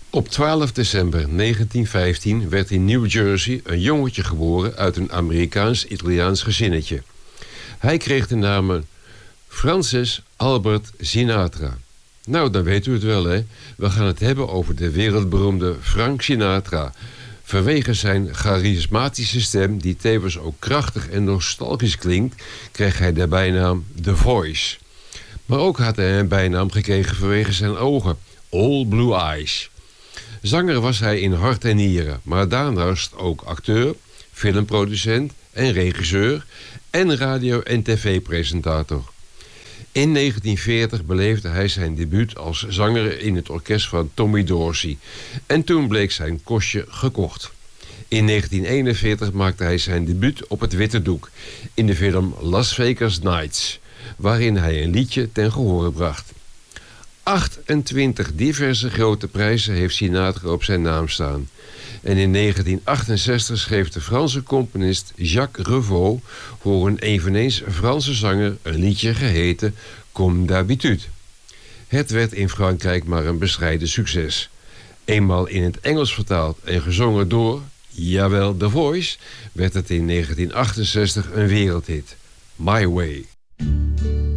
Op 12 december 1915 werd in New Jersey een jongetje geboren uit een Amerikaans-Italiaans gezinnetje. Hij kreeg de namen Francis Albert Sinatra. Nou, dan weet u het wel, hè. We gaan het hebben over de wereldberoemde Frank Sinatra. Vanwege zijn charismatische stem, die tevens ook krachtig en nostalgisch klinkt, kreeg hij de bijnaam The Voice. Maar ook had hij een bijnaam gekregen vanwege zijn ogen, All Blue Eyes. Zanger was hij in hart en nieren, maar daarnaast ook acteur, filmproducent en regisseur en radio- en tv-presentator. In 1940 beleefde hij zijn debuut als zanger in het orkest van Tommy Dorsey en toen bleek zijn kostje gekocht. In 1941 maakte hij zijn debuut op het witte doek in de film Las Vegas Nights, waarin hij een liedje ten gehore bracht. 28 diverse grote prijzen heeft Sinatra op zijn naam staan. En in 1968 schreef de Franse componist Jacques Revaux voor een eveneens Franse zanger een liedje geheten Comme d'habitude. Het werd in Frankrijk maar een bescheiden succes. Eenmaal in het Engels vertaald en gezongen door, jawel, The Voice, werd het in 1968 een wereldhit. My Way.